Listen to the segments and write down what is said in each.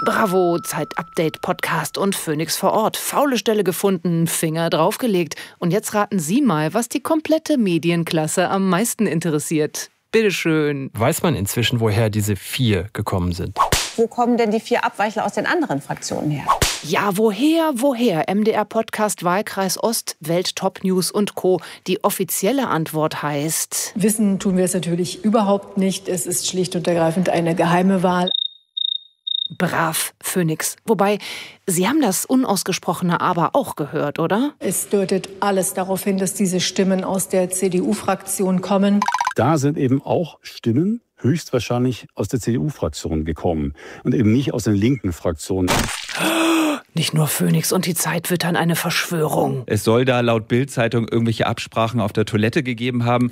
Bravo, Zeit-Update-Podcast und Phoenix vor Ort. Faule Stelle gefunden, Finger draufgelegt. Und jetzt raten Sie mal, was die komplette Medienklasse am meisten interessiert. Bitteschön. Weiß man inzwischen, woher diese 4 gekommen sind? Wo kommen denn die 4 Abweichler aus den anderen Fraktionen her? Ja, woher? MDR-Podcast Wahlkreis Ost, Welt Top News und Co. Die offizielle Antwort heißt... Wissen tun wir es natürlich überhaupt nicht. Es ist schlicht und ergreifend eine geheime Wahl. Brav, Phoenix. Wobei, Sie haben das unausgesprochene Aber auch gehört, oder? Es deutet alles darauf hin, dass diese Stimmen aus der CDU-Fraktion kommen. Da sind eben auch Stimmen höchstwahrscheinlich aus der CDU-Fraktion gekommen und eben nicht aus den linken Fraktionen. Nicht nur Phoenix und die Zeit wittern eine Verschwörung. Es soll da laut Bild-Zeitung irgendwelche Absprachen auf der Toilette gegeben haben.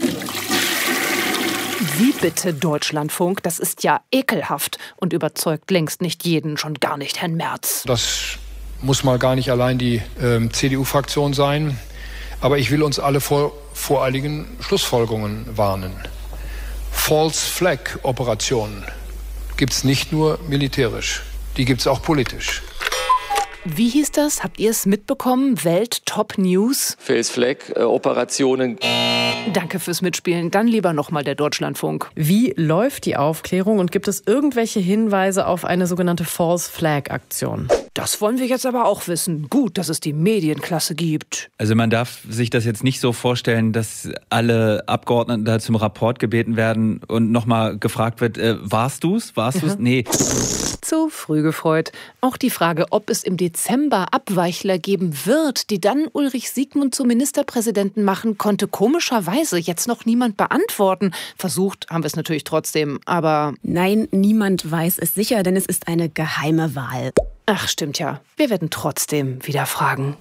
Wie bitte, Deutschlandfunk? Das ist ja ekelhaft und überzeugt längst nicht jeden, schon gar nicht Herrn Merz. Das muss mal gar nicht allein die CDU-Fraktion sein. Aber ich will uns alle vor voreiligen Schlussfolgerungen warnen. False Flag Operationen gibt es nicht nur militärisch, die gibt es auch politisch. Wie hieß das? Habt ihr es mitbekommen? Welt Top News? False Flag Operationen. Danke fürs Mitspielen. Dann lieber nochmal der Deutschlandfunk. Wie läuft die Aufklärung und gibt es irgendwelche Hinweise auf eine sogenannte False Flag Aktion? Das wollen wir jetzt aber auch wissen. Gut, dass es die Medienklasse gibt. Also man darf sich das jetzt nicht so vorstellen, dass alle Abgeordneten da zum Rapport gebeten werden und nochmal gefragt wird, warst du's? Nee. Zu früh gefreut. Auch die Frage, ob es im Dezember Abweichler geben wird, die dann Ulrich Siegmund zum Ministerpräsidenten machen, konnte komischerweise jetzt noch niemand beantworten. Versucht haben wir es natürlich trotzdem, aber... Nein, niemand weiß es sicher, denn es ist eine geheime Wahl. Ach, stimmt ja. Wir werden trotzdem wieder fragen.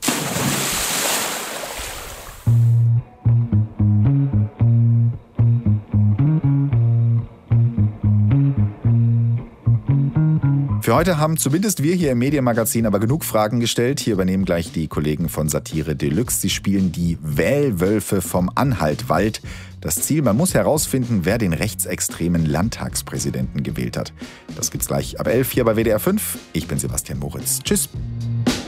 Für heute haben zumindest wir hier im Medienmagazin aber genug Fragen gestellt. Hier übernehmen gleich die Kollegen von Satire Deluxe. Sie spielen die Wählwölfe vom Anhaltwald. Das Ziel, man muss herausfinden, wer den rechtsextremen Landtagspräsidenten gewählt hat. Das gibt's gleich ab 11 hier bei WDR 5. Ich bin Sebastian Moritz. Tschüss.